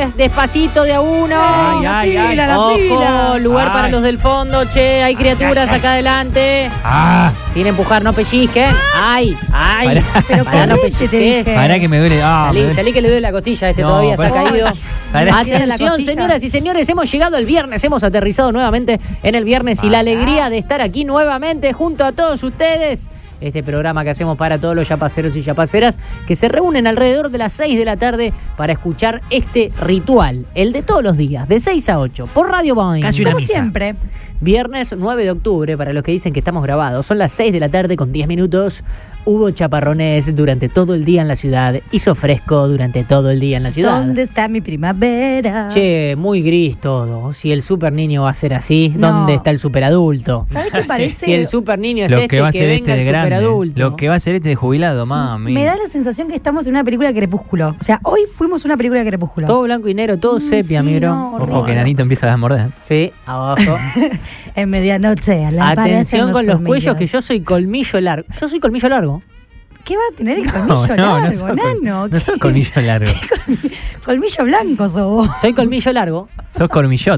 ustedes, despacito de a uno. Ay. Ojo, lugar para los del fondo, che, hay criaturas acá adelante. Sin empujar, no pellizquen. Ay. Pero Pará, no correte, te pellizques. dije. Pará que me duele. Salí que le duele la costilla, No, todavía está pará. caído. Pará. Atención, señoras y señores, hemos llegado al viernes, hemos aterrizado nuevamente en el viernes y la alegría de estar aquí nuevamente junto a todos ustedes. Este programa que hacemos para todos los yapaceros y yapaceras que se reúnen alrededor de las 6 de la tarde para escuchar este ritual, el de todos los días, de 6 a 8, por Radio Boing. Casi una Como misa. siempre. Viernes 9 de octubre, para los que dicen que estamos grabados, son las 6 de la tarde con 10 minutos. Hubo chaparrones durante todo el día en la ciudad. Hizo fresco durante todo el día en la ciudad. ¿Dónde está mi primavera? Che, muy gris todo. Si el super niño va a ser así, No. ¿dónde está el super adulto? ¿Sabes qué parece? Si el super niño es Lo este, que va a ser venga este el de super grande. adulto. Lo que va a ser este de jubilado, mami. Me da la sensación que estamos en una película de Crepúsculo. O sea, hoy fuimos una película de Crepúsculo. Todo blanco y negro, todo sepia, sí, mi bro. no, Ojo que Nanito empieza a morder. Sí, abajo. En medianoche, a la Atención con los cuellos, que yo soy colmillo largo. Yo soy colmillo largo. ¿Qué va a tener el colmillo largo, nano? No sos colmillo largo. Colmillo blanco sos vos. Soy colmillo largo. Sos colmillot.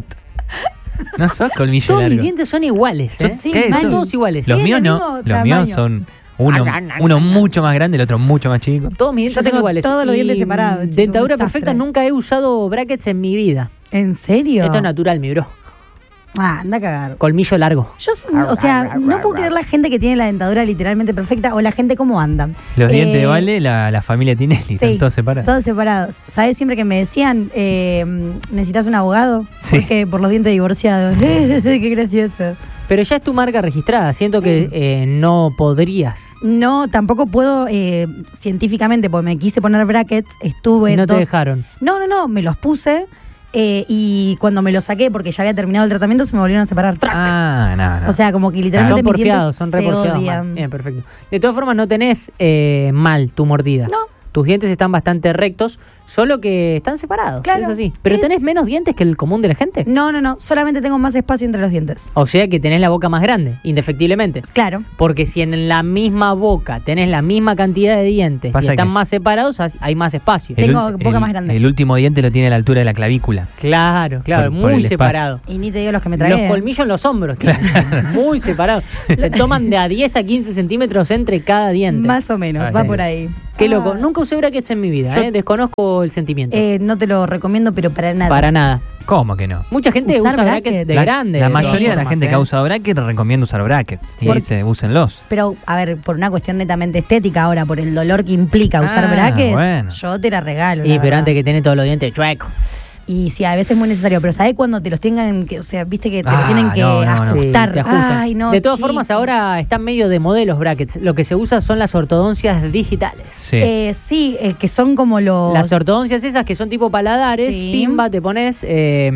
No sos colmillo Todos mis largo. dientes son iguales, ¿eh? Sí, ¿Qué? Son mal. todos iguales. Los Tienen míos el no. mismo Los míos tamaño. son uno mucho más grande, el otro mucho más chico. Todos mis Yo dientes son tengo iguales. todos los Y, dientes separados, chico, Dentadura un desastre. perfecta, nunca he usado brackets en mi vida. ¿En serio? Esto es natural, mi bro. Anda a cagar. Colmillo largo. Yo, o sea, no puedo creer la gente que tiene la dentadura literalmente perfecta o la gente cómo anda. Los dientes de Vale, la familia Tinelli, están todos separados. Todos separados. ¿Sabes? Siempre que me decían, ¿necesitas un abogado? Sí. Porque por los dientes divorciados. Qué gracioso. Pero ya es tu marca registrada. Siento que no podrías. No, tampoco puedo científicamente, porque me quise poner brackets, estuve No te dejaron. No, me los puse y cuando me los saqué, porque ya había terminado el tratamiento, se me volvieron a separar. ¡Trac! No. O sea, como que literalmente Son mis porfiados, dientes son se reporfiados. odian. Bien, perfecto. De todas formas, no tenés mal tu mordida. No. Tus dientes están bastante rectos, solo que están separados. Claro, Es así. Pero es- tenés menos dientes que el común de la gente. No, solamente tengo más espacio entre los dientes. O sea que tenés la boca más grande, indefectiblemente. Claro. Porque si en la misma boca tenés la misma cantidad de dientes y Pasa están que- más separados, hay más espacio. Tengo boca más grande. El último diente lo tiene a la altura de la clavícula. Claro, Por muy el separado. Y ni te digo los que me tragué. Los colmillos en los hombros, tienen. Muy separados. Se toman de a 10 a 15 centímetros entre cada diente. Más o menos, Ah, va sí. por ahí. Qué loco. Nunca usé brackets en mi vida, Yo- Desconozco el sentimiento. No te lo recomiendo, pero para nada. Para nada. ¿Cómo que no? Mucha gente Usar usa brackets brackets. de grande. La de todas mayoría de la formas, gente que ha usado brackets recomienda usar brackets. Y Por- dice, úsenlos. Pero, a ver, por una cuestión netamente estética ahora, por el dolor que implica usar brackets, bueno. yo te la regalo. Y la pero verdad. antes que tiene todos los dientes chuecos. Y sí, a veces es muy necesario, pero ¿sabés cuando te los tengan que, o sea, viste que te lo Ah, tienen que no, no, no. ajustar? Sí, te ajustan. Ay, no, de todas chicos. formas, ahora están medio de moda los brackets. Lo que se usa son las ortodoncias digitales. Sí. Sí, que son como los... Las ortodoncias esas que son tipo paladares, Sí. pimba, te pones...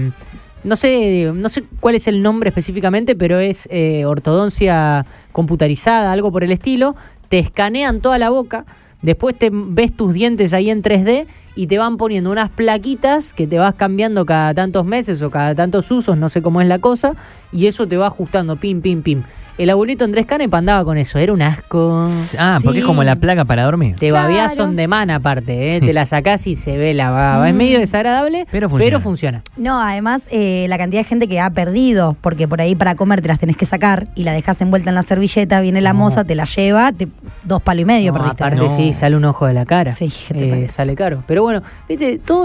no sé cuál es el nombre específicamente, pero es ortodoncia computarizada, algo por el estilo. Te escanean toda la boca, después te ves tus dientes ahí en 3D y te van poniendo unas plaquitas que te vas cambiando cada tantos meses o cada tantos usos, no sé cómo es la cosa, y eso te va ajustando, pim, pim, pim. El abuelito Andrés Canepa andaba con eso, era un asco. Porque Sí. es como la placa para dormir. Te Claro. babías on demand aparte, Sí. te la sacás y se ve la baba. Es medio desagradable, Pero pero funciona. funciona. No, además la cantidad de gente que ha perdido, porque por ahí para comer te las tenés que sacar y la dejas envuelta en la servilleta, viene la moza, te la lleva, 2,5 palos No, perdiste. aparte No. sí, sale un ojo de la cara. Sí, ¿qué te parece? sale caro. Pero bueno, viste, todo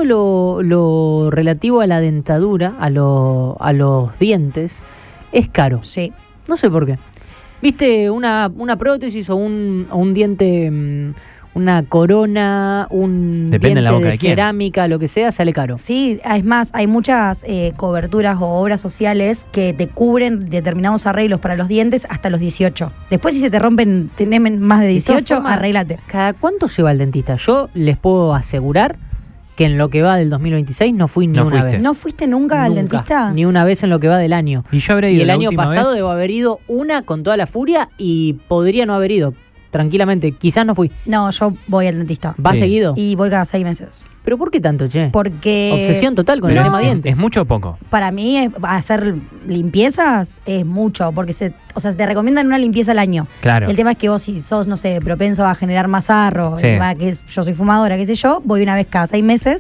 lo relativo a la dentadura, a los dientes, es caro. Sí. No sé por qué. Viste, una prótesis o un diente, una corona, un Depende de la diente boca de de quién. cerámica, lo que sea, sale caro. Sí, es más, hay muchas coberturas o obras sociales que te cubren determinados arreglos para los dientes hasta los 18. Después, si se te rompen, tenés más de De todas 18, formas, arréglate. ¿Cada cuánto se va el dentista? Yo les puedo asegurar que en lo que va del 2026 no fui ni No una fuiste. vez. ¿No fuiste nunca al Nunca, dentista? Ni una vez en lo que va del año. Y yo habré Y ido el la año última pasado vez. debo haber ido una con toda la furia y podría no haber ido. Tranquilamente, quizás no fui. No, yo voy al dentista. ¿Va Sí. seguido? Y voy cada 6 meses. ¿Pero por qué tanto, che? Porque... Obsesión total con el Pero tema es- dientes. ¿Es mucho o poco? Para mí, hacer limpiezas es mucho, porque te recomiendan una limpieza al año. Claro. El tema es que vos, si sos, no sé, propenso a generar más sarro, Sí. encima que yo soy fumadora, qué sé yo, voy una vez cada 6 meses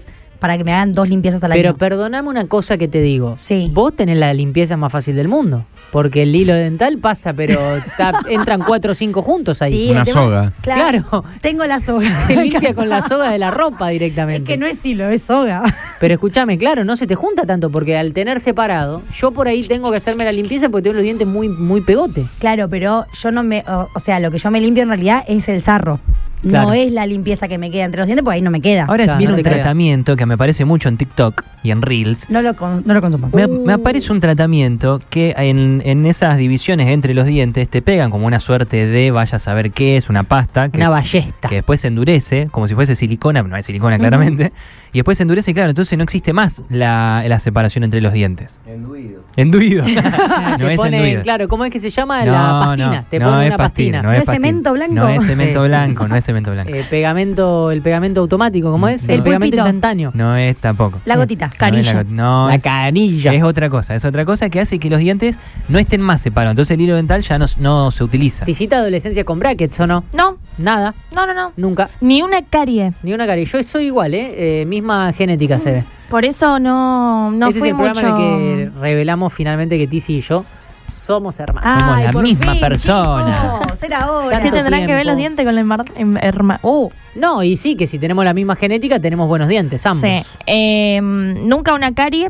para que me hagan 2 limpiezas al año. Pero perdoname una cosa que te digo. Sí. Vos tenés la limpieza más fácil del mundo. Porque el hilo dental pasa, pero entran 4 o 5 juntos ahí. Sí, Una el tema- soga. Claro. Tengo la soga. Se limpia con la soga de la ropa directamente. Es que no es hilo, es soga. Pero escúchame, claro, no se te junta tanto porque al tener separado, yo por ahí tengo que hacerme la limpieza porque tengo los dientes muy pegote. Claro, pero yo no me... O sea, lo que yo me limpio en realidad es el sarro. Claro. No es la limpieza que me queda entre los dientes, porque ahí no me queda. Ahora Claro, viene no un te creas. tratamiento que me aparece mucho en TikTok y en Reels. No lo consumo. Me aparece un tratamiento que en esas divisiones entre los dientes te pegan como una suerte de, vaya a saber qué es, una pasta. Una ballesta. Que después se endurece, como si fuese silicona, pero no es silicona claramente. Y después se endurece y claro, entonces no existe más la separación entre los dientes. Enduido. No Te es ponen, enduido. claro, ¿cómo es que se llama? No, La pastina. no, Te no ponen es una pastina. ¿No es pastina. cemento blanco? No es cemento Sí. blanco, no es cemento blanco. El pegamento automático, ¿cómo es? El El pegamento pulpito. instantáneo. No es tampoco. La gotita. No es Canilla. no La es- canilla. Es otra cosa que hace que los dientes no estén más separados. Entonces el hilo dental ya no se utiliza. ¿Tisita adolescencia con brackets o no? No, Nada, no. nunca. Ni una carie. Ni una cara. Y yo soy igual, misma genética se ve. Por eso no Este es fui el programa mucho... en el que revelamos finalmente que Tizi y yo somos hermanos. Somos la por misma fin, persona. chicos, era ahora. ¿Qué Tanto tendrán que ver tiempo. los dientes con el hermano? No, y sí, que si tenemos la misma genética tenemos buenos dientes, ambos. Sí. Nunca una carie.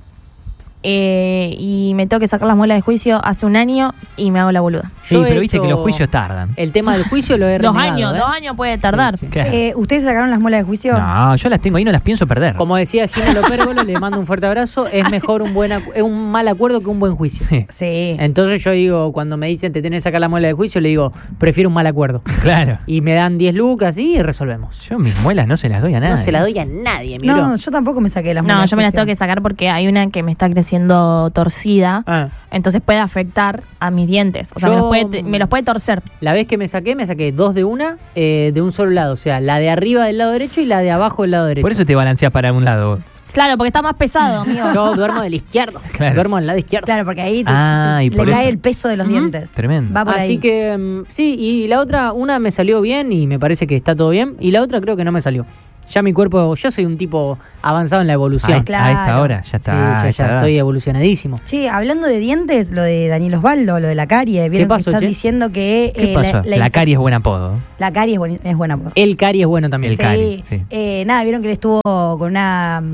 Y me tengo que sacar las muelas de juicio hace un año y me hago la boluda. Sí, Yo he pero viste hecho- que los juicios tardan. El tema del juicio lo he 2 renegado, años, ¿eh? 2 años puede tardar. Sí, sí. ¿Qué? ¿Ustedes sacaron las muelas de juicio? No, yo las tengo ahí, no las pienso perder. Como decía Gina Lopérgolo, le mando un fuerte abrazo, es mejor un mal acuerdo que un buen juicio. Sí, Sí. Entonces yo digo, cuando me dicen te tenés que sacar la muela de juicio, le digo, prefiero un mal acuerdo. claro. Y me dan 10 lucas y resolvemos. Yo mis muelas no se las doy a nadie. No se la doy a nadie, miro. No, yo tampoco me saqué las muelas No, de yo me las juicio. tengo que sacar porque hay una que me está creciendo torcida. Ah, Entonces puede afectar a mis dientes. O sea, Yo- me los puede torcer. la vez que me saqué 2 de una, de un solo lado. O sea, la de arriba del lado derecho y la de abajo del lado derecho. Por eso te balanceas para un lado. Claro, porque está más pesado, amigo. Yo duermo del izquierdo. Claro. Duermo del lado izquierdo. Claro, porque ahí Ah, y le por cae eso. el peso de los dientes. Tremendo. Va por Así ahí. que, sí, y la otra, una me salió bien y me parece que está todo bien. Y la otra creo que no me salió. Ya mi cuerpo, yo soy un tipo avanzado en la evolución. A claro. esta hora ya Sí, está. ya a esta edad. estoy evolucionadísimo. Sí, hablando de dientes, lo de Daniel Osvaldo, lo de la carie. ¿Vieron pasó, que están che? diciendo que ¿Qué pasó? La carie es buen apodo. la carie es buena. El cari es bueno también. El carie, sí. Nada, vieron que él estuvo con una...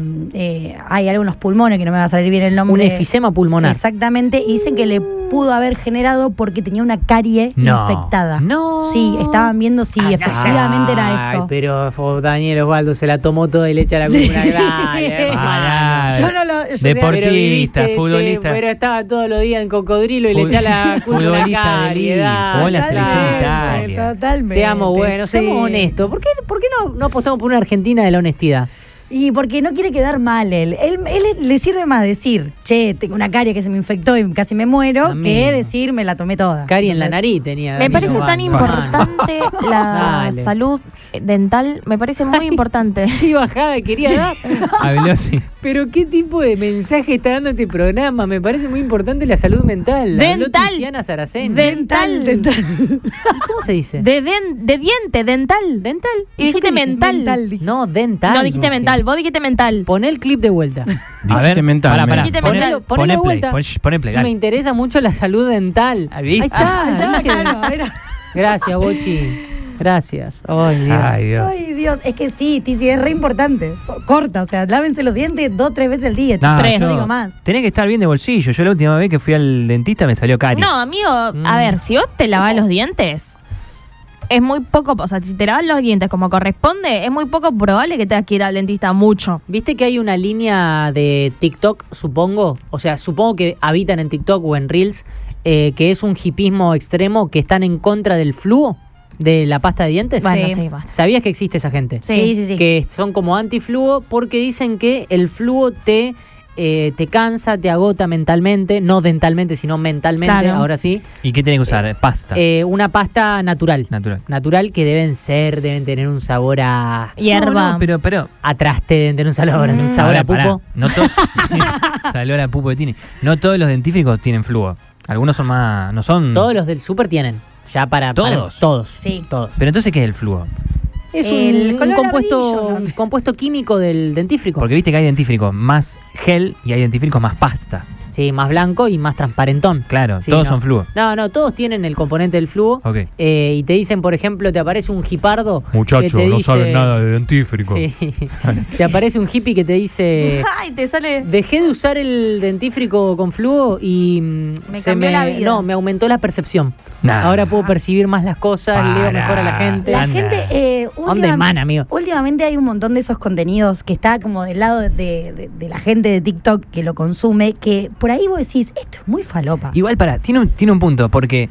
hay algunos pulmones, que no me va a salir bien el nombre. Un efisema pulmonar. Exactamente, y dicen que le pudo haber generado porque tenía una carie No. infectada. No. Sí, estaban viendo si efectivamente era eso. Ay, pero Daniel Osvaldo se la tomó toda y le echa la culpa. Dale, Ah, Yo no lo... yo Deportista, viste, futbolista. pero estaba todos los días en cocodrilo y le Fut- echa la culpa a la futbolista de carie. élite, dale, jugó en la selección de dale. Italia. Totalmente. Seamos buenos, Sí. seamos honestos. ¿Por qué no apostamos por una Argentina de la honestidad? Y porque no quiere quedar mal él. Él le sirve más decir, che, tengo una carie que se me infectó y casi me muero, A mí que no. decir, me la tomé toda. Cari en la Entonces, nariz tenía. Me Daniel parece tan Osvaldo. importante la Dale. salud dental. Me parece muy importante. Qué bajada quería dar. Habló así. Pero qué tipo de mensaje está dando este programa. Me parece muy importante la salud mental. Habló Dental. Tiziana Saraceni. Dental. ¿Cómo se dice? De diente, dental. ¿Dental? Y dijiste mental. No, dental. No, dijiste mental. Vos dijiste mental. Poné el clip de vuelta. A ver, mental, pará, pará. Dijiste Poné- mental. Ponelo de Poné play, vuelta. poné play, Me dale. interesa mucho la salud dental. Ah, ¿viste? Ahí está. ¿viste? Claro, era- Gracias, Bochi. Gracias. Ay, Dios. Ay, Dios. Ay, Dios, es que sí, Tizi, es re importante. Corta, o sea, lávense los dientes 2 o 3 veces al día, chicos. No, No yo- digo más. Tenés que estar bien de bolsillo. Yo la última vez que fui al dentista me salió carie. No, amigo, a ver, si vos te lavas los dientes, es muy poco, o sea, si te lavas los dientes como corresponde, es muy poco probable que tengas que ir al dentista mucho. ¿Viste que hay una línea de TikTok, supongo? O sea, supongo que habitan en TikTok o en Reels, que es un hipismo extremo que están en contra del fluo de la pasta de dientes. Bueno, Sí. sí, basta. ¿Sabías que existe esa gente? Sí. Sí. Que son como antifluo porque dicen que el fluo te cansa, te agota mentalmente, no dentalmente, sino mentalmente, Claro. ahora sí. ¿Y qué tenés que usar? Pasta. Una pasta natural. Natural. Natural que deben tener un sabor a Hierba. No, pero traste, deben tener un sabor, un sabor Ahora, a pupo. pará. No todo. Salió la pupo de Tini. No todos los dentífricos tienen fluo. Algunos son más. No son. Todos los del súper tienen. Ya para ¿Todos? todos. Sí. Todos. Pero entonces, ¿qué es el fluo? Es El un color compuesto, amarillo, ¿no? un compuesto químico del dentífrico. Porque viste que hay dentífricos más gel y hay dentífricos más pasta. Sí, más blanco y más transparentón. Claro, Sí, todos no. son flúor. No, todos tienen el componente del flúor. Ok. Y te dicen, por ejemplo, te aparece un hipardo. que Muchachos, te no dice- saben nada de dentífrico. Sí. Te aparece un hippie que te dice... Ay, te sale. Dejé de usar el dentífrico con flúor y Me cambió la vida. No, me aumentó la percepción. Nah. Ahora puedo percibir más las cosas, leo Para. mejor a la gente. La Anda. gente, ¿Dónde man, amigo? últimamente hay un montón de esos contenidos que está como del lado de la gente de TikTok que lo consume, que por ahí vos decís, esto es muy falopa. Igual tiene un punto, porque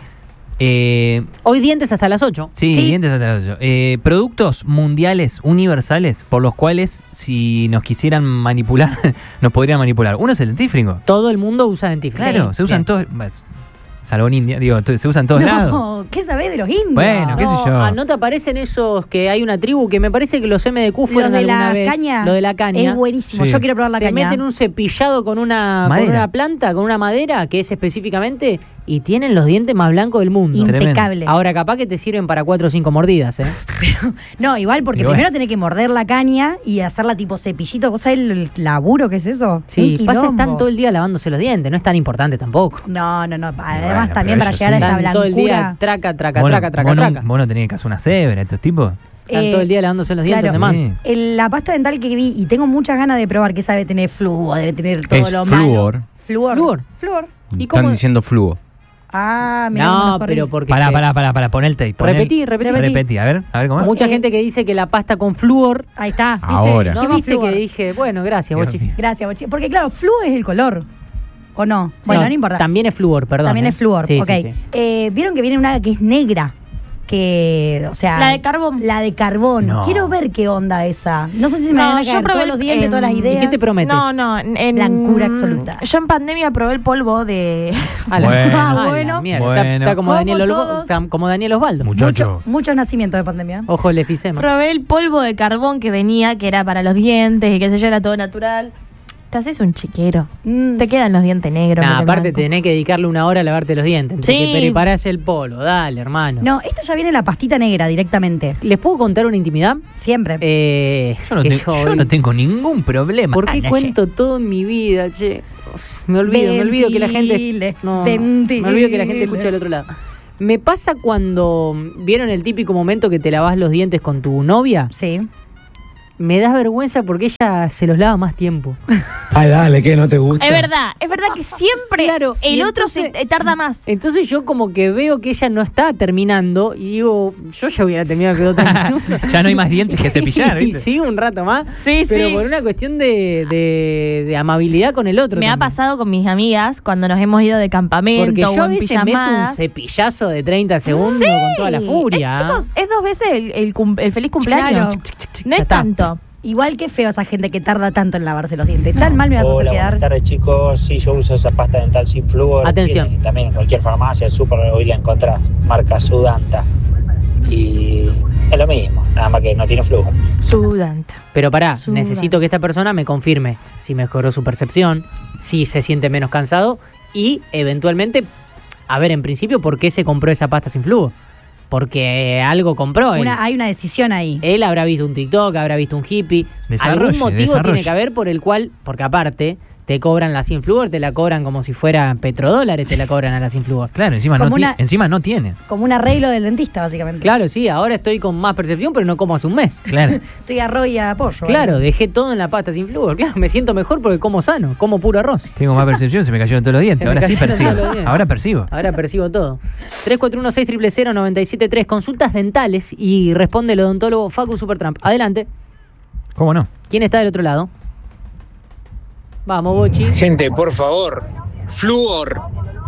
Hoy dientes hasta las 8. sí, Sí. dientes hasta las ocho. Productos mundiales, universales, por los cuales si nos quisieran manipular, nos podrían manipular. Uno es el dentífrico. Todo el mundo usa dentífrico. Claro, se usan todos, salvo en India, digo, se usan en todos lados. No, ¿qué sabés de los indios? Bueno, qué sé yo. ¿No te aparecen esos que hay una tribu que me parece que los MDQ Lo fueron de alguna la vez? caña. Lo de la caña. Es buenísimo. Sí. Yo quiero probar la Se caña. meten un cepillado con una Madera. planta, con una madera, que es específicamente, y tienen los dientes más blancos del mundo. Impecable. Ahora, capaz que te sirven para 4 o 5 mordidas, ¿eh? No, igual porque Y bueno. primero tenés que morder la caña y hacerla tipo cepillito. ¿Vos sabés el laburo que es eso? Sí, Un pasa, quilombo. están todo el día lavándose los dientes, no es tan importante tampoco. No. Además bueno, también pero para ellos llegar a sí. esa Están todo el día blancura. traca, Vos no- traca, vos no- traca. vos no tenés que hacer una cebra, estos tipos. Están todo el día lavándose los dientes, claro. de man. Sí. La pasta dental que vi y tengo muchas ganas de probar que sabe tener flúor, debe tener todo Es lo flúor. malo. Flúor. Flúor. Flúor. ¿Y Están cómo? diciendo fluo. Ah, mira cómo No, nos corrí. pero porque Para, pon el tape. pon el- Repetí. Repetí, a ver cómo es. Mucha Eh, gente que dice que la pasta con flúor. Ahí está. ¿viste? Ahora. ¿No Lleva viste flúor. que dije? Bueno, gracias, Dios Bochi. mío. Gracias, Bochi. Porque claro, flúor es el color. ¿O no? Bueno, no importa. También es flúor, perdón. También ¿eh? es flúor, Sí, ok. sí, sí. Vieron que viene una que es negra. Que, o sea. La de carbón. La de carbón. No. Quiero ver qué onda esa. No sé si me No, van a yo caer probé todos el- los dientes, todas las ¿y ideas. qué te promete? No, Blancura absoluta. Yo en pandemia probé el polvo de. A la- Bueno. a la Bueno. mierda. Bueno. Está como, Como Daniel todos. está como Daniel Osvaldo. Muchacho. Muchos nacimientos de pandemia. Ojo el efisema. Probé el polvo de carbón que venía, que era para los dientes y qué sé yo, era todo natural. Te haces un chiquero. Te quedan los dientes negros. Nah, medio aparte blancos. tenés que dedicarle una hora a lavarte los dientes. Entre Sí. que preparás el polvo, dale, hermano. No, esta ya viene la pastita negra directamente. ¿Les puedo contar una intimidad? Siempre. Yo no, Que yo no tengo ningún problema. ¿Por qué Ana, cuento todo en mi vida, che? Uf, me olvido que la gente. Ventile, No, ventile. me olvido que la gente escucha del otro lado. Me pasa cuando vieron el típico momento que te lavas los dientes con tu novia. Sí. Me da vergüenza porque ella se los lava más tiempo. Ay, dale, ¿qué? ¿No te gusta? Es verdad que siempre Claro, y el otro entonces- se tarda más. Entonces yo como que veo que ella no está terminando y digo, yo ya hubiera terminado hace 2 minutos. Ya no hay más dientes que cepillar, Y ¿viste? sigo un rato más. Sí, pero sí. por una cuestión de amabilidad con el otro. Me ha también. pasado con mis amigas cuando nos hemos ido de campamento Porque yo o a en veces meto un pijamadas. cepillazo de 30 segundos Sí. con toda la furia. Chicos, es 2 veces el feliz cumpleaños. Claro. No Ya es está. tanto. Igual que feo esa gente que tarda tanto en lavarse los dientes. Tan mal me vas a hacer Hola, quedar. buenas tardes chicos. Sí, yo uso esa pasta dental sin flúor. Atención. Tiene también en cualquier farmacia, súper, hoy la encontrás. Marca Sudanta. Y es lo mismo, nada más que no tiene flúor. Sudante. Pero pará, Suda. necesito que esta persona me confirme si mejoró su percepción, si se siente menos cansado y eventualmente, a ver, en principio, ¿por qué se compró esa pasta sin flúor? Porque algo compró él. Hay una decisión ahí. Él habrá visto un TikTok, habrá visto un hippie. Desarrolle, Algún motivo desarrolle. tiene que haber por el cual, porque aparte, te cobran la sin flúor, te la cobran como si fuera petrodólares, te la cobran a la sin flúor. Claro, encima Como no, una- encima no tiene. Como un arreglo del dentista, básicamente. Claro, sí, ahora estoy con más percepción, pero no como hace un mes. Claro. Estoy arroz y a pollo. Claro, dejé todo en la pasta sin flúor. Claro, me siento mejor porque como sano, como puro arroz. Tengo más percepción, se me cayeron todos los dientes. Se me Ahora sí cayeron percibo. todos los dientes. Ahora percibo. Ahora percibo todo. 341-600-973, consultas dentales y responde el odontólogo Facu Supertramp. Adelante. ¿Cómo no? ¿Quién está del otro lado? Vamos, Bochi. Gente, por favor, flúor,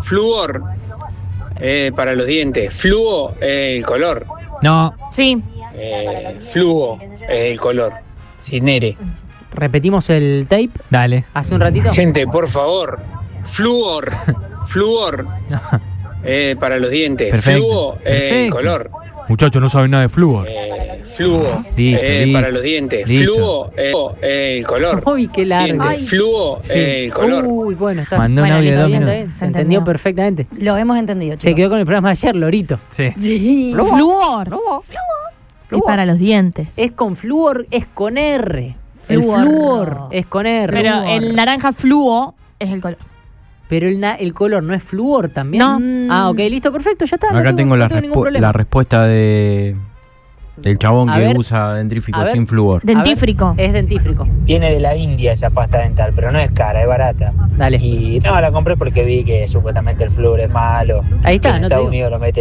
para los dientes, fluo, el color, No. Sí. fluo, el color, cinere. Repetimos el tape Dale. hace un ratito. Gente, por favor, flúor, No. para los dientes, Perfecto, fluo, el perfecto. color, Muchachos, no saben nada de flúor. fluo, Listo, listo, para los dientes, listo. fluo, el color, Uy, qué largo. diente, Ay. fluo, Sí. el color. Uy, bueno, está. Mandó un Bueno, audio de está 2 bien, está minutos. bien. Se entendió perfectamente. Lo hemos entendido, chicos. Se quedó con el programa de ayer, Lorito. Sí. Sí. Flúor. Es para los dientes. Es con flúor, es con R. El Fluor. flúor es con R. Pero el naranja fluo es el color. Pero el color no es flúor también. No. Ah, ok, listo, perfecto, ya está. Acá tengo no tengo ningún problema. la respuesta del chabón A que ver, usa dentrífico a ver. sin flúor. Dentífrico. Es dentífrico. Viene de la India esa pasta dental, pero no es cara, es barata. Dale. Y no, la compré porque vi que supuestamente el flúor es malo. Ahí está, que en no te Estados digo. Unidos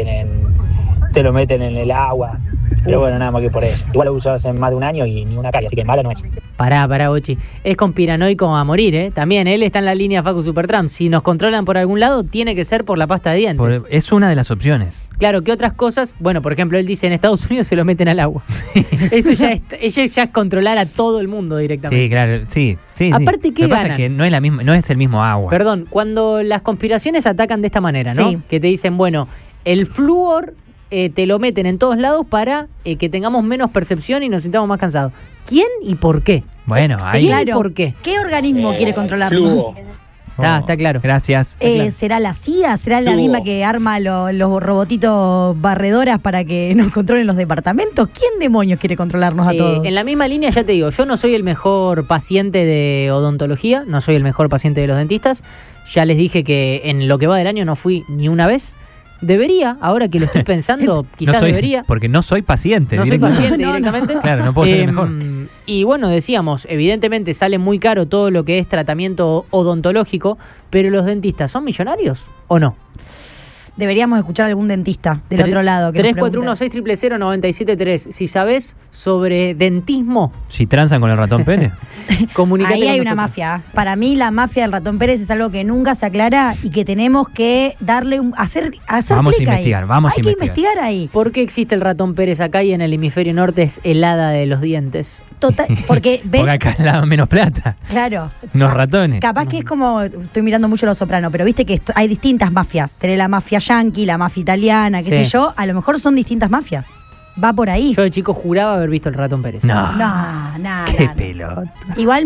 te lo meten en el agua. Pero bueno, nada más que por eso. Igual lo uso hace más de un año y ni una calle, así que malo no es. Pará, Bochi. Es conspiranoico a morir, ¿eh? También, él está en la línea Facu Supertramp. Si nos controlan por algún lado, tiene que ser por la pasta de dientes. Es una de las opciones. Claro, ¿qué otras cosas? Bueno, por ejemplo, él dice en Estados Unidos se lo meten al agua. Eso ya es controlar a todo el mundo directamente. Sí, claro, sí. Aparte, ¿qué Lo que pasa ganan? es que no es el mismo agua. Perdón, cuando las conspiraciones atacan de esta manera, ¿no? Sí. Que te dicen, bueno, el flúor te lo meten en todos lados para que tengamos menos percepción y nos sintamos más cansados. ¿Quién y por qué? Bueno, Sí, ahí. claro. ¿Por qué? ¿Qué organismo quiere controlarnos? Fluo. Está claro. Gracias. claro. ¿Será la CIA? ¿Será la Fluo. misma que arma los robotitos barredoras para que nos controlen los departamentos? ¿Quién demonios quiere controlarnos a todos? En la misma línea, ya te digo, yo no soy el mejor paciente de odontología, no soy el mejor paciente de los dentistas. Ya les dije que en lo que va del año no fui ni una vez. Debería, ahora que lo estoy pensando, quizás No soy- debería. Porque no soy paciente. No soy directamente. paciente No, no. directamente. Claro, no puedo ser el mejor. Y bueno, decíamos, evidentemente sale muy caro todo lo que es tratamiento odontológico, pero los dentistas, ¿son millonarios o no? Deberíamos escuchar a algún dentista del otro lado. Que nos pregunte. 341-600-973. Si sabés sobre dentismo, Si transan con el ratón Pérez. comunicate Ahí con hay una nosotros. mafia. Para mí la mafia del ratón Pérez es algo que nunca se aclara y que tenemos que darle hacer Vamos a clic ahí. investigar, vamos a Hay que investigar. investigar ahí. ¿Por qué existe el ratón Pérez acá y en el hemisferio norte es helada de los dientes? Porque ves, Porque acá le dan menos plata. claro. Unos ratones. Capaz que es como, estoy mirando mucho Los Soprano, pero viste que hay distintas mafias. Tenés la mafia yanqui, la mafia italiana, qué Sí. sé yo. A lo mejor son distintas mafias. Va por ahí. Yo de chico juraba haber visto el ratón Pérez. No. No. Qué pelota. Igual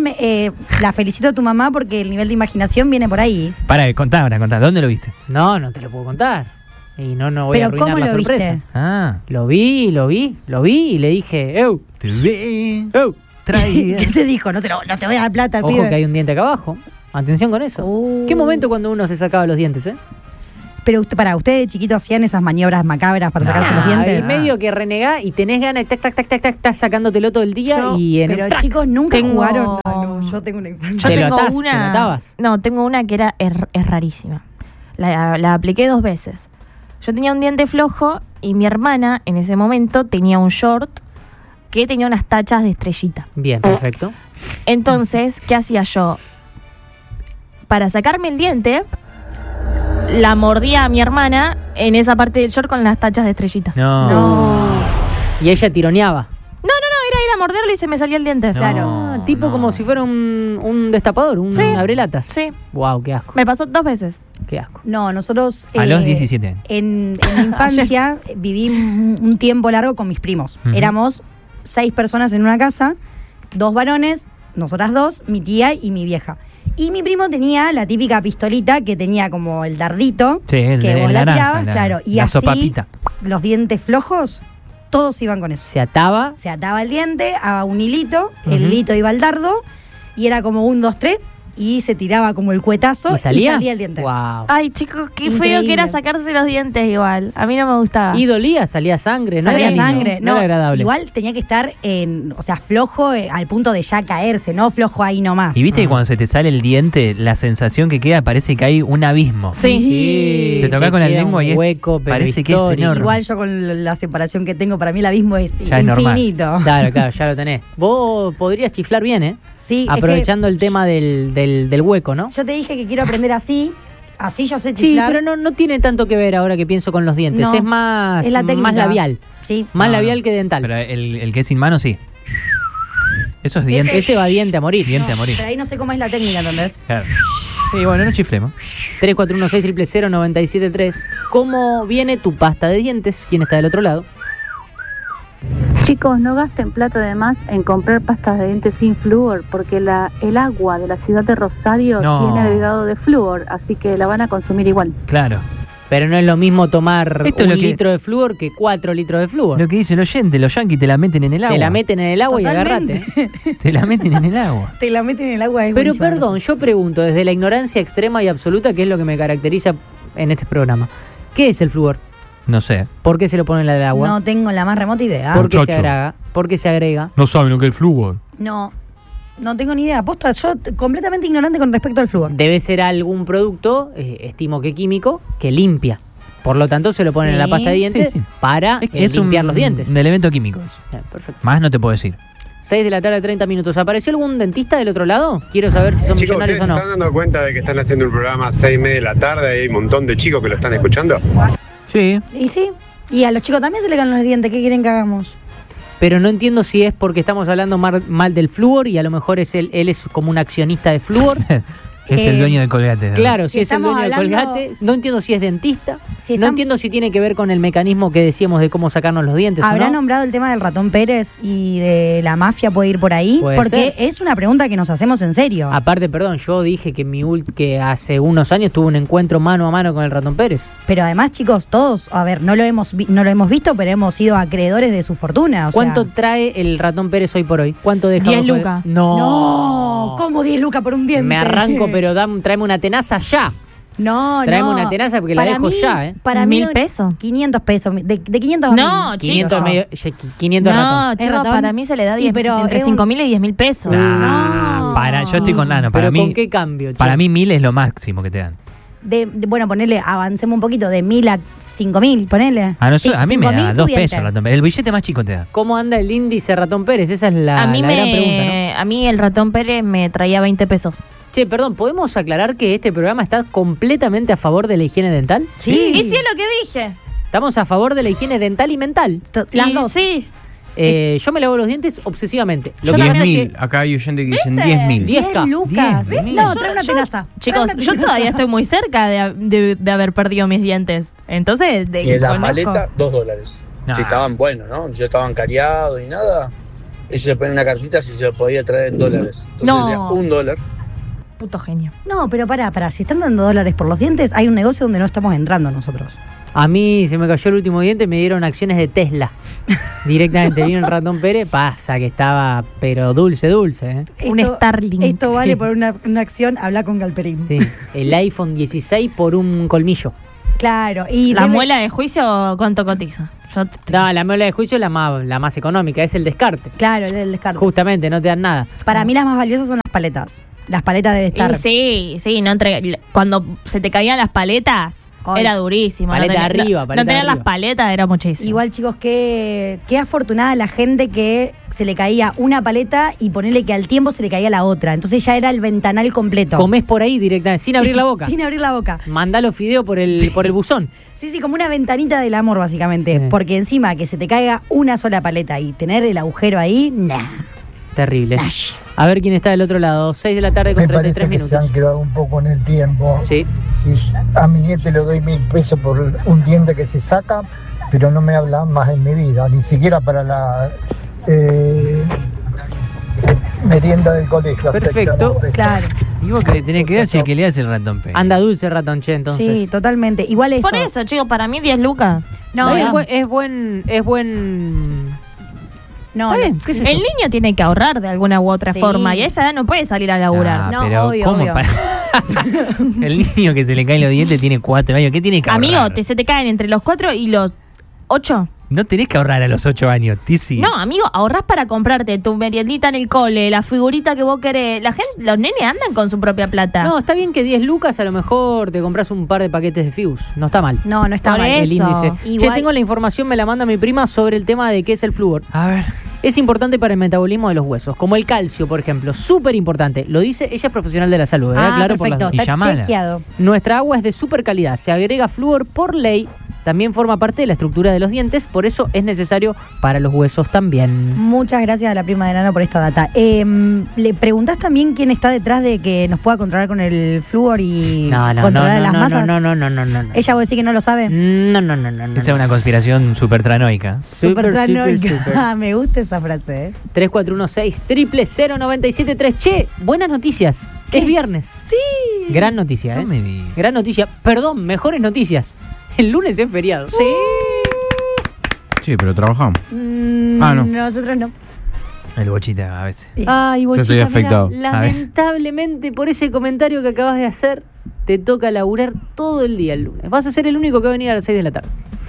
la felicito a tu mamá porque el nivel de imaginación viene por ahí. Contá. ¿Dónde lo viste? No te lo puedo contar. Y no voy a Pero arruinar ¿cómo la lo sorpresa. viste? Ah. Lo vi y le dije, ¡eu! ¿Qué te dijo? No te voy a dar plata, Ojo pibe. que hay un diente acá abajo. Atención con eso. ¿Qué momento cuando uno se sacaba los dientes, Pero ustedes de chiquito hacían esas maniobras macabras para sacarse los Y dientes. medio que renegás y tenés ganas de tac, estás sacándotelo todo el día y en Pero el track chicos, nunca Tengo- jugaron. No, yo tengo una infancia. Te lo tengo atás, te lo atabas. No, tengo una que es rarísima. La apliqué 2 veces. Yo tenía un diente flojo y mi hermana en ese momento tenía un short que tenía unas tachas de estrellita. Bien, perfecto. Entonces, ¿qué hacía yo? Para sacarme el diente, la mordía a mi hermana en esa parte del short con las tachas de estrellita. No. Y ella tironeaba. Era morderle y se me salía el diente. No. Claro. Tipo como si fuera un destapador, un Sí. abrelatas. Sí. Wow, qué asco, Me pasó 2 veces. qué asco. No, nosotros. A los 17 años. En mi infancia viví un tiempo largo con mis primos. Ujú. Éramos 6 personas en una casa, 2 varones, nosotras 2, mi tía y mi vieja. Y mi primo tenía la típica pistolita que tenía como el dardito, Sí, el que de vos la naranja, tirabas, claro. Y la así, sopapita. los dientes flojos, todos iban con eso. Se ataba. Se ataba el diente a un hilito, el Ujú. hilito iba al dardo, y era como 1, 2, 3, y se tiraba como el cuetazo ¿Y salía? el diente. Wow. Ay, chicos, qué feo Increíble. que era sacarse los dientes igual. A mí no me gustaba. Y dolía, salía sangre, ¿no? Salía era lindo, sangre, no, era agradable. Igual tenía que estar flojo al punto de ya caerse, no flojo ahí nomás. Y viste que cuando se te sale el diente, la sensación que queda parece que hay un abismo. Sí. Te toca con la queda lengua un y es- hueco, pero parece que es histórico. enorme. Igual yo con la separación que tengo, para mí el abismo es Ya es normal. infinito. Claro, ya lo tenés. Vos podrías chiflar bien, ¿eh? Sí, es que Aprovechando el tema del hueco, ¿no? yo te dije que quiero aprender así yo sé Sí, chiflar. pero no tiene tanto que ver ahora que pienso con los dientes. No, es más, es la técnica. más labial. Sí. Más No, labial no. que dental. Pero el que es sin mano, sí. Eso es diente. Ese va diente a morir. Diente a morir. Pero ahí no sé cómo es la técnica, ¿entendés? Claro. Sí, bueno, no chiflemos. 341-600-973. ¿Cómo viene tu pasta de dientes? ¿Quién está del otro lado? Chicos, no gasten plata de más en comprar pastas de dientes sin flúor, porque el agua de la ciudad de Rosario No. tiene agregado de flúor, así que la van a consumir igual. Claro. Pero no es lo mismo tomar Esto es un lo que- litro de flúor que 4 litros de flúor. Lo que dice el oyente, los yanquis te la meten en el agua. Te la meten en el agua Totalmente. y agarrate. Te la meten en el agua. Te la meten en el agua. Es Pero buenísima. perdón, yo pregunto, desde la ignorancia extrema y absoluta, que es lo que me caracteriza en este programa. ¿Qué es el flúor? No sé. ¿Por qué se lo ponen en el agua? No tengo la más remota idea. ¿Por qué se Muchacho. agrega? ¿Por qué se agrega? No saben lo que es el flúor. No tengo ni idea. Posta, yo completamente ignorante con respecto al flúor. Debe ser algún producto, estimo que químico, que limpia. Por lo tanto, se lo ponen en la Sí, pasta de dientes sí. para Es limpiar los dientes. un elemento químico. Perfecto. Más no te puedo decir. 6 de la tarde, 30 minutos. ¿Apareció algún dentista del otro lado? Quiero saber si son Chicos, millonarios ¿ustedes o se no. están dando cuenta de que están haciendo un programa a 6:30 de la tarde y hay un montón de chicos que lo están escuchando? Sí. Y sí. Y a los chicos también se le caen los dientes. ¿Qué quieren que hagamos? Pero no entiendo si es porque estamos hablando mal del flúor y a lo mejor es él es como un accionista de flúor. Es el dueño de Colgate. ¿no? Claro, Si si es el estamos dueño de hablando- Colgate. No entiendo si es dentista. Si No están- entiendo si tiene que ver con el mecanismo que decíamos de cómo sacarnos los dientes. ¿Habrá ¿o no? nombrado el tema del ratón Pérez y de la mafia puede ir por ahí? Puede Porque ser. es una pregunta que nos hacemos en serio. Aparte, perdón, yo dije que que hace unos años tuve un encuentro mano a mano con el ratón Pérez. Pero además, chicos, todos, a ver, no lo hemos visto, pero hemos sido acreedores de su fortuna. O ¿Cuánto sea, trae el ratón Pérez hoy por hoy? ¿Cuánto deja? 10 abajo de- lucas. No, ¿cómo 10 lucas por un diente? Me arranco, pero tráeme una tenaza ya. No, Tráeme no. una tenaza porque la Para dejo mí- ya, ¿eh? Para mí, 1.000 pesos. 500 pesos. De 500 a No, 1.000. 500, chicos. medio, 500 No, ratón. chicos, ratón. para mí se le da Y 10, pero entre es un- 5.000 y 10.000 pesos. No. Yo estoy con Nano. Para Pero mí, ¿con qué cambio? che? para mí 1000 es lo máximo que te dan. Bueno, ponele, avancemos un poquito, de 1.000 a 5.000, ponele. A Sí, mí me 5.000 da tu 2 diente. pesos el ratón Pérez. El billete más chico te da. ¿Cómo anda el índice ratón Pérez? Esa es la, a mí la gran pregunta, ¿no? a mí el ratón Pérez me traía 20 pesos. Che, perdón, ¿podemos aclarar que este programa está completamente a favor de la higiene dental? Sí. Y sí es lo que dije. Estamos a favor de la higiene dental y mental. Las Y dos. Sí. Yo me lavo los dientes obsesivamente. Lo que pasa es 10.000. que Acá hay oyentes que dicen ¿Viste? 10.000. 10K. 10 lucas. 10.000. No, trae una tenaza. Chicos, Trae una yo tenaza. todavía estoy muy cerca de haber perdido mis dientes. Entonces, Y en la conozco. maleta, $2. Nah. Si estaban buenos, ¿no? Si estaban cariados y nada. Ellos le ponen una cartita si se lo podía traer en dólares. Entonces No. sería $1. Puto genio. No, pero pará, si están dando dólares por los dientes, hay un negocio donde no estamos entrando nosotros. a mí se me cayó el último diente y me dieron acciones de Tesla. Directamente vino el ratón Pérez, pasa que estaba, pero dulce, ¿eh? Un Starlink. Esto vale Sí. por una acción, habla con Galperín. Sí, el iPhone 16 por un colmillo. Claro. Y ¿La debe- muela de juicio cuánto cotiza? Yo No, la muela de juicio es la más económica, es el descarte. Claro, el descarte. Justamente, no te dan nada. Para mí las más valiosas son las paletas. Las paletas debe estar. Y sí, no cuando se te caían las paletas, Ay. era durísimo. Paleta no tener, arriba, no paleta tener las arriba. paletas era muchísimo. Igual, chicos, qué afortunada la gente que se le caía una paleta y ponerle que al tiempo se le caía la otra. Entonces ya era el ventanal completo. Comés por ahí directamente, sin abrir la boca. Sin abrir la boca. Mandá los fideos por el buzón. Sí, como una ventanita del amor, básicamente. Sí. Porque encima que se te caiga una sola paleta y tener el agujero ahí, nah. Terrible. Nash. A ver quién está del otro lado. 6 de la tarde con Me parece 33 que se han minutos. quedado un poco en el tiempo. Sí. Sí, a mi nieto le doy 1.000 pesos por un diente que se saca, pero no me hablan más en mi vida, ni siquiera para la merienda del colegio. Perfecto. aceptan. Claro. ¿Y vos qué le tenés que dar si el que le das el ratón Pérez? Anda dulce ratón, che, entonces. Sí, totalmente. Igual eso. Por eso, chicos, para mí 10 lucas. No, Es no. buen- es buen. No, Está no. bien, qué sé yo. El niño tiene que ahorrar de alguna u otra Sí. forma y a esa edad no puede salir a laburar. Ah, No, pero obvio, ¿cómo obvio. para- El niño que se le caen los dientes tiene 4 años. ¿Qué tiene que ahorrar? Amigo, se te caen entre los 4 y los 8. No tenés que ahorrar a los 8 años, Tizi. No, amigo, ahorrás para comprarte tu meriendita en el cole, la figurita que vos querés. La gente, los nenes andan con su propia plata. No, está bien que 10 lucas a lo mejor te compras un par de paquetes de Fibus. No está mal. No, no está Por mal. eso. El índice. Igual- Che, tengo la información, me la manda mi prima sobre el tema de qué es el flúor. A ver. Es importante para el metabolismo de los huesos, como el calcio, por ejemplo. Súper importante. Lo dice, ella es profesional de la salud, ¿verdad? Ah, Claro, por perfecto. las- Y Está llamala. chequeado. Nuestra agua es de súper calidad. Se agrega flúor por ley. También forma parte de la estructura de los dientes, por eso es necesario para los huesos también. Muchas gracias a la prima de Nano por esta data. ¿Le preguntás también quién está detrás de que nos pueda controlar con el flúor y controlar las masas? No. ¿Ella vos decís que no lo sabe? No. Esa es una conspiración súper tranoica. Súper tranoica. súper. Ah, me gusta esa frase, ¿eh? 3416-00973. Che, buenas noticias. Es viernes. Sí. Gran noticia, ¿eh? No me digas. Gran noticia. Perdón, mejores noticias. El lunes es feriado. Sí. Sí, pero trabajamos. No. Nosotros no. El bochita a veces. Ay, Yo Bochita, estoy afectado. mirá, lamentablemente por ese comentario que acabas de hacer, te toca laburar todo el día el lunes. Vas a ser el único que va a venir a las 6 de la tarde.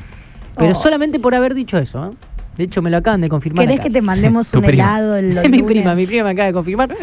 Pero solamente por haber dicho eso, ¿eh? De hecho, me lo acaban de confirmar. ¿Querés acá. que te mandemos Tu un prima. helado el Mi lunes? prima me acaba de confirmar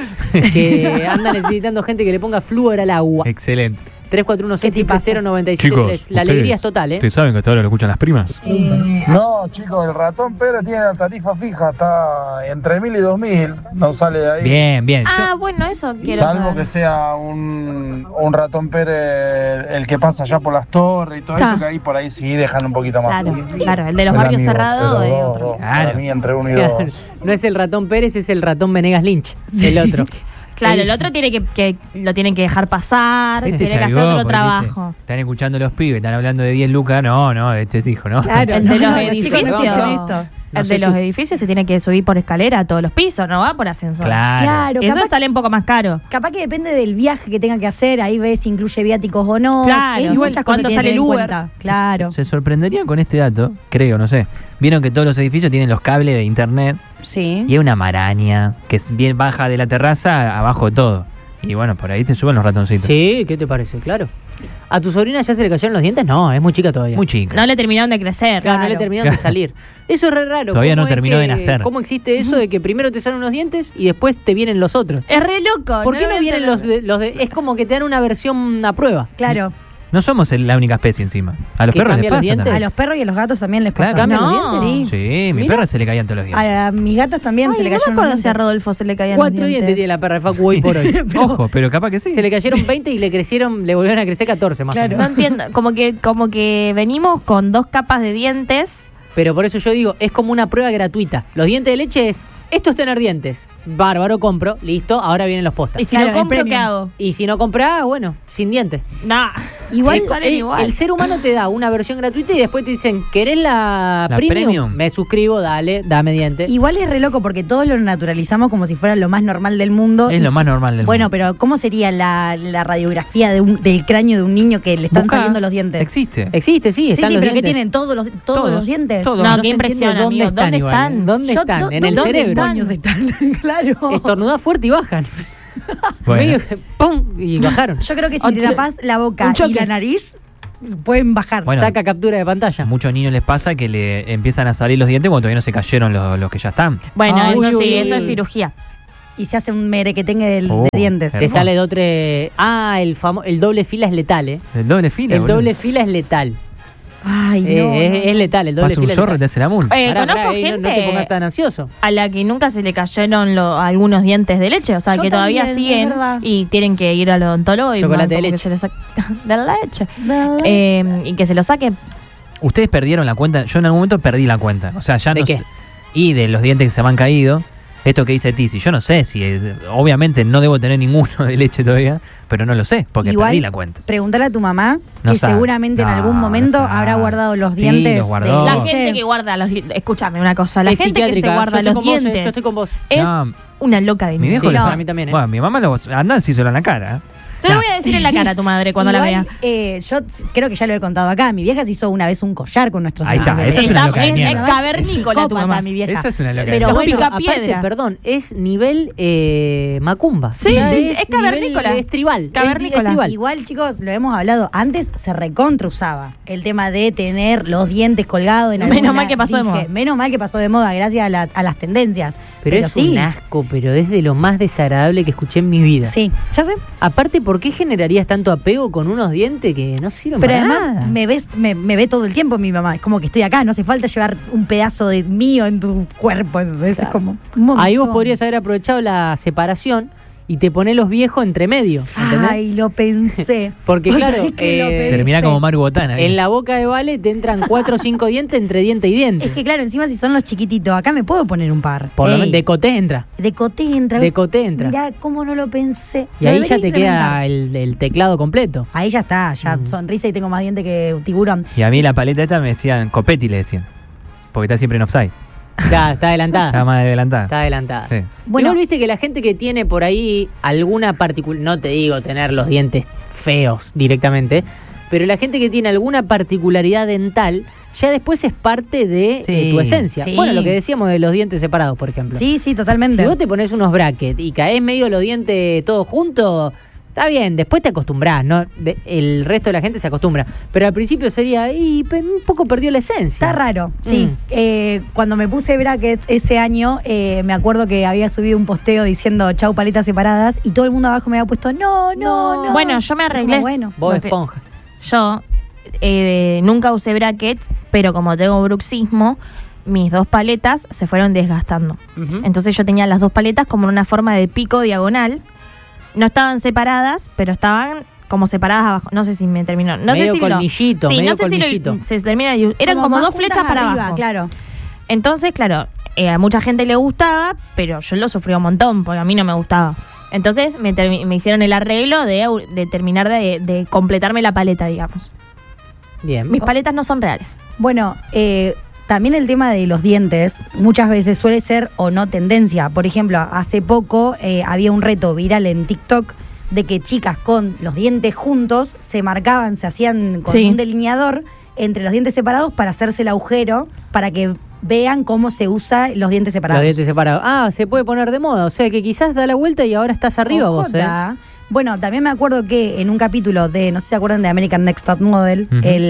que anda necesitando gente que le ponga flúor al agua. Excelente. 341-600-973. Chicos, La alegría es total, ¿eh? ¿Ustedes saben que hasta ahora lo escuchan las primas? No, chicos, el ratón Pérez tiene la tarifa fija, está entre 1.000 y 2.000, no sale de ahí. Bien, bien. Ah, bueno, eso quiero Salvo saber. que sea un ratón Pérez el que pasa ya por las torres y todo Claro. eso, que ahí por ahí sí dejan un poquito más. Claro, el de los barrios cerrados es otro. Para mí entre 1 y Claro, 2. no es el ratón Pérez, es el ratón Venegas Lynch, el otro. Claro, el otro tiene que lo tienen que dejar pasar, Este tiene que ya hacer llegó, otro porque dice, trabajo. están escuchando los pibes, están hablando de 10 lucas. No, este es hijo, ¿no? Claro, El de los chicos, edificios. no escuchen esto. El de los edificios se tiene que subir por escalera a todos los pisos, no va por ascensor. Claro. Eso capaz- sale un poco más caro. Capaz que depende del viaje que tenga que hacer, ahí ves si incluye viáticos o no. Claro, Hay muchas cosas cuánto que sale tener el en Uber. cuenta. Claro. Se sorprenderían con este dato, creo, no sé. Vieron que todos los edificios tienen los cables de internet Sí. y hay una maraña que es bien baja de la terraza abajo de todo. Y bueno, por ahí te suben los ratoncitos. Sí, ¿qué te parece? Claro. ¿A tu sobrina ya se le cayeron los dientes? No, es muy chica todavía. Muy chica. No le terminaron de crecer. Claro, no le terminaron de salir. Eso es re raro. Todavía ¿Cómo no es terminó que- de nacer. ¿Cómo existe eso de que primero te salen unos dientes y después te vienen los otros? Es re loco. ¿Por qué no lo vienen entiendo. los de... Es como que te dan una versión a prueba. Claro. No somos la única especie encima. A los ¿Que perros les cambia los pasa dientes? también. A los perros y a los gatos también les Claro. pasa. ¿Cambian los No. dientes? Sí. Sí, mi Mira. perra se le caían todos los dientes. A mis gatos también Ay, se le no me cayeron acuerdo los si a dientes. Rodolfo se le caían 4 los dientes tiene la perra de Facu hoy por hoy. Ojo, pero capaz que sí. Se le cayeron 20 y le volvieron a crecer 14 más o No menos. entiendo, como que venimos con 2 capas de dientes. Pero por eso yo digo, es como una prueba gratuita. Los dientes de leche es, esto es tener dientes. Bárbaro, compro, listo, ahora vienen los postas. Y si Claro, no compro, el ¿qué premium. hago? Y si no compras, bueno, sin dientes. Nah. Igual salen igual. El ser humano te da una versión gratuita y después te dicen, ¿querés la premium? Me suscribo, dale, dame dientes. Igual es re loco porque todos lo naturalizamos como si fuera lo más normal del mundo. Es Y lo más normal del Bueno, mundo. pero ¿cómo sería la radiografía del cráneo de un niño que le están Busca. saliendo los dientes? Existe. Existe, sí, Sí, están sí, los pero ¿qué dientes. tienen todos los Todos. dientes? Todos. No, No qué se impresión, entiende amigo. ¿Dónde igual, están? ¿eh? ¿Dónde Yo, están? do- En el ¿dónde cerebro. demonios están? Claro. Estornudás fuerte y bajan. Bueno. Medio- ¡Pum! Y bajaron. Yo creo que si Otro- te tapas la boca un y choque. la nariz, pueden bajar. Bueno. Saca captura de pantalla. Muchos niños les pasa que le empiezan a salir los dientes cuando todavía no se cayeron los que ya están. Bueno, Ay, eso uy, sí, uy, eso es uy. cirugía. Y se hace un merequetengue de Oh, dientes. Te hermoso. sale de otro... el doble fila es letal, ¿eh? El doble fila. El boludo. doble fila es letal. Ay, no. Es letal, el doble Pasa un fila es zorro y te letal. hace la multa. Pará, Conozco pará, gente no te pongas tan ansioso. a la que nunca se le cayeron algunos dientes de leche, o sea, Yo que todavía también, es siguen verdad. y tienen que ir al odontólogo y Chocolate de como que leche. se les de la leche. De Y que se lo saquen. Ustedes perdieron la cuenta. Yo en algún momento perdí la cuenta. O sea, ya ¿De no qué? sé. Y de los dientes que se me han caído. Esto que dice Tizi. Yo no sé si. Obviamente no debo tener ninguno de leche todavía. Pero no lo sé. Porque Igual, perdí la cuenta. Pregúntale a tu mamá, No que sabe. seguramente en No, algún no momento sabe. habrá guardado los Sí, dientes. los guardó. La leche. gente que guarda los escúchame una cosa, la Es gente que se psiquiátrica. guarda Yo estoy los con vos, dientes yo estoy con vos. es No, una loca de mi viejo Sí, le no, sabe. a mí también, ¿eh? Bueno, mi mamá lo anda asíselo en la cara. Se lo voy a decir en la cara a tu madre cuando la Igual, vea. yo creo que ya lo he contado acá. Mi vieja se hizo una vez un collar con nuestros Ahí está, dientes. esa es una Está- loca de es mierda. cavernícola tu Psicópata, mamá. mi vieja. Esa es una loca de Pero mierda. bueno, pica aparte, piedra. perdón, es nivel macumba. Sí, Ya sí, es nivel cavernícola. Estribal. Cavernícola. Es tribal. Igual, chicos, lo hemos hablado. Antes se recontra usaba el tema de tener los dientes colgados en Menos alguna- mal que pasó de moda. Menos mal que pasó de moda gracias a las tendencias. Pero es sí. un asco, pero es de lo más desagradable que escuché en mi vida. Sí, ya sé. Aparte, ¿por qué generarías tanto apego con unos dientes que no sirven Pero para además nada? me ve todo el tiempo mi mamá. Es como que estoy acá, no hace falta llevar un pedazo de mío en tu cuerpo. ¿Entendés? Claro. Es como un montón. Ahí vos podrías haber aprovechado la separación y te ponés los viejos entre medio, ¿entendés? Ay, lo pensé. Porque Vos claro, sabés que lo pensé. Termina como Maru Botana. ahí. en la boca de Vale te entran 4 o 5 dientes entre diente y diente. Es que claro, encima si son los chiquititos, acá me puedo poner un par. Por lo Ey, menos de coté entra. de coté entra. De coté entra. Mirá cómo no lo pensé. Y Lo ahí debería ya te implementar. queda el teclado completo. Ahí ya está, ya sonrisa y tengo más dientes que un tiburón. Y a mí la paleta esta me decían Copetti, le decían. Porque está siempre en offside. Ya, está adelantada. Está más adelantada. Está adelantada. Sí. Bueno. Igual viste que la gente que tiene por ahí alguna particular, no te digo tener los dientes feos directamente, pero la gente que tiene alguna particularidad dental ya después es parte de tu esencia. Sí. Bueno, lo que decíamos de los dientes separados, por ejemplo. Sí, totalmente. Si vos te pones unos brackets y caes medio los dientes todos juntos, está bien, después te acostumbrás, ¿no? El resto de la gente se acostumbra. Pero al principio sería, un poco perdió la esencia. Está raro, sí. Cuando me puse brackets ese año, me acuerdo que había subido un posteo diciendo chau paletas separadas y todo el mundo abajo me había puesto no. Bueno, yo me arreglé. Bueno. Vos esponja. Yo nunca usé brackets, pero como tengo bruxismo, mis 2 paletas se fueron desgastando. Entonces yo tenía las 2 paletas como en una forma de pico diagonal. No estaban separadas, pero estaban como separadas abajo. No sé si me terminó. No medio sé si colmillito, sí, medio no sé colmillito. si se termina. Eran como 2 flechas para arriba, abajo. Claro. Entonces, claro, a mucha gente le gustaba, pero yo lo sufrí un montón, porque a mí no me gustaba. Entonces me hicieron el arreglo de terminar de completarme la paleta, digamos. Bien. Mis paletas no son reales. Bueno, también el tema de los dientes muchas veces suele ser o no tendencia. Por ejemplo, hace poco había un reto viral en TikTok de que chicas con los dientes juntos se hacían con un delineador entre los dientes separados para hacerse el agujero para que vean cómo se usa los dientes separados. Los dientes separados. Se puede poner de moda. O sea que quizás da la vuelta y ahora estás arriba vos, Bueno, también me acuerdo que en un capítulo de, no sé si se acuerdan de American Next Top Model,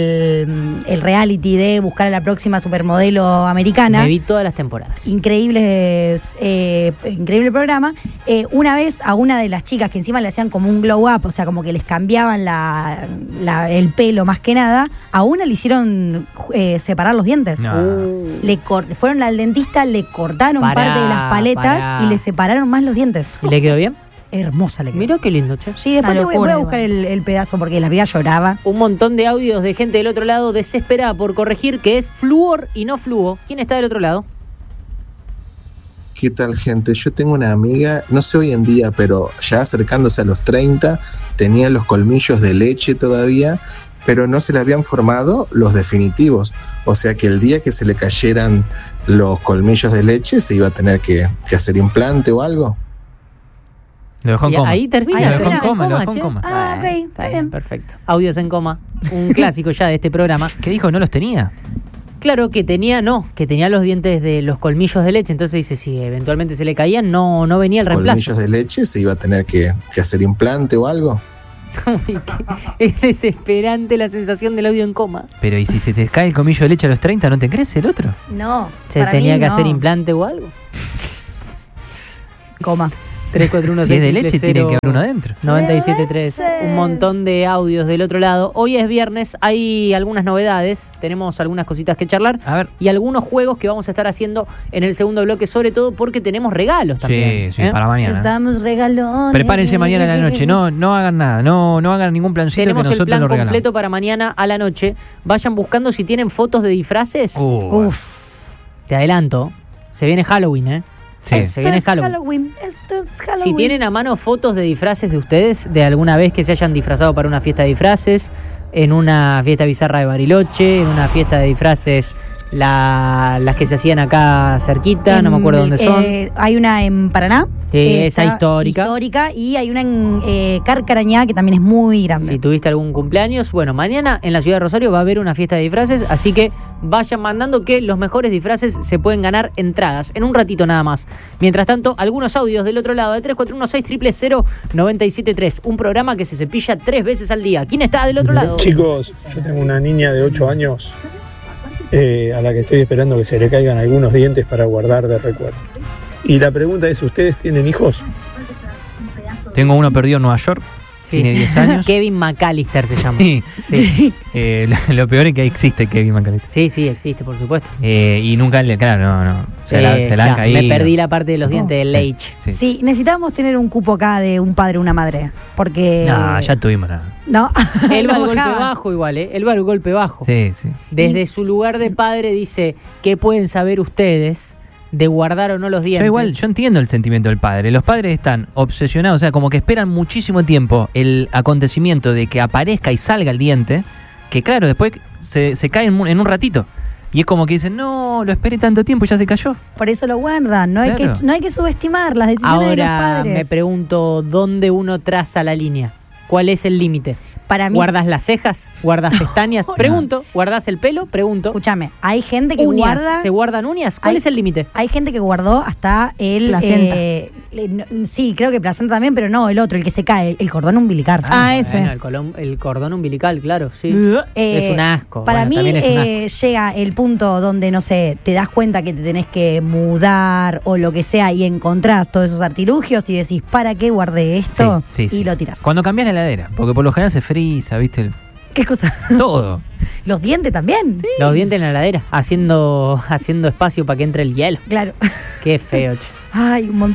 el reality de buscar a la próxima supermodelo americana. Me vi todas las temporadas. Increíble programa. Una vez a una de las chicas que encima le hacían como un glow up, o sea, como que les cambiaban el pelo más que nada, a una le hicieron separar los dientes. No. Fueron al dentista, le cortaron parte de las paletas y le separaron más los dientes. ¿Y le quedó bien? Hermosa le quedó. Mirá qué lindo, che. Sí, después voy a buscar el pedazo porque la vida lloraba. Un montón de audios de gente del otro lado desesperada por corregir que es flúor y no fluo. ¿Quién está del otro lado? ¿Qué tal, gente? Yo tengo una amiga, no sé hoy en día, pero ya acercándose a los 30, tenía los colmillos de leche todavía, pero no se le habían formado los definitivos. O sea que el día que se le cayeran los colmillos de leche se iba a tener que hacer implante o algo. Lo dejó en coma. Ahí termina. Lo dejó en coma. Ah, ok, Está bien, perfecto. Audios en coma. Un clásico ya de este programa. ¿Qué dijo? ¿No los tenía? Claro que tenía los dientes de los colmillos de leche. Entonces dice, si eventualmente se le caían, no venía el reemplazo. Colmillos de leche se iba a tener que hacer implante o algo. Es desesperante la sensación del audio en coma. Pero ¿y si se te cae el colmillo de leche a los 30, no te crece el otro? No. ¿Se tenía que hacer implante o algo? Coma. 341 Si es de leche, tiene que haber uno adentro. 97.3. Un montón de audios del otro lado. Hoy es viernes, hay algunas novedades. Tenemos algunas cositas que charlar. A ver. Y algunos juegos que vamos a estar haciendo en el segundo bloque, sobre todo porque tenemos regalos también. Sí, para mañana. Estamos regalones. Prepárense mañana a la noche. No hagan nada. No hagan ningún plancito. Tenemos que el nosotros plan lo regalamos. completo para mañana a la noche. Vayan buscando si tienen fotos de disfraces. Te adelanto. Se viene Halloween, ¿eh? Sí. Se viene Halloween. Esto es Halloween. Si tienen a mano fotos de disfraces de ustedes, de alguna vez que se hayan disfrazado para una fiesta de disfraces, en una fiesta bizarra de Bariloche, en una fiesta de disfraces, las que se hacían acá cerquita, no me acuerdo dónde son. Hay una en Paraná. Esa histórica. Y hay una en Carcarañá que también es muy grande. Si tuviste algún cumpleaños, bueno, mañana en la ciudad de Rosario va a haber una fiesta de disfraces, así que vayan mandando que los mejores disfraces se pueden ganar entradas en un ratito nada más. Mientras tanto, algunos audios del otro lado de 341-600-973, un programa que se cepilla 3 veces al día. ¿Quién está del otro lado? Chicos, yo tengo una niña de 8 años a la que estoy esperando que se le caigan algunos dientes para guardar de recuerdo. Y la pregunta es, ¿ustedes tienen hijos? Tengo uno perdido en Nueva York. Tiene 10 años. Kevin McAllister se llama. Sí. Lo peor es que existe Kevin McAllister. Sí, existe, por supuesto. Y nunca no. Se la han caído. Me perdí la parte de los dientes del leche. Sí, necesitábamos tener un cupo acá de un padre, una madre. Porque. No, ya tuvimos nada. No. Él va al golpe bajo igual, ¿eh? Él va al golpe bajo. Sí. Desde su lugar de padre dice, ¿qué pueden saber ustedes de guardar o no los dientes? Yo entiendo el sentimiento del padre. Los padres están obsesionados, o sea, como que esperan muchísimo tiempo el acontecimiento de que aparezca y salga el diente, que claro, después se cae en un ratito. Y es como que dicen, no, lo esperé tanto tiempo y ya se cayó. Por eso lo guardan. No hay que subestimar las decisiones de los padres. Ahora me pregunto, ¿dónde uno traza la línea? ¿Cuál es el límite? Para mí. ¿Guardas las cejas? ¿Guardas pestañas? Pregunto. ¿Guardas el pelo? Pregunto. Escúchame, hay gente que ¿Uñas? guarda. ¿Se guardan uñas? ¿Cuál es el límite? Hay gente que guardó hasta el. Placenta. Sí, creo que placenta también, pero no, el otro, el que se cae, el cordón umbilical. Ese. Bueno, el cordón umbilical, claro, sí. Eh, es un asco. Para mí también es un asco. llega el punto donde, no sé, te das cuenta que te tenés que mudar o lo que sea y encontrás todos esos artilugios y decís, ¿para qué guardé esto? Sí, y lo tirás. Cuando cambias la heladera, porque por lo general se frisa, ¿viste? ¿Qué cosa? Todo. ¿Los dientes también? Sí. Los dientes en la heladera, haciendo espacio para que entre el hielo. Claro. Qué feo, che. Ay, un montón.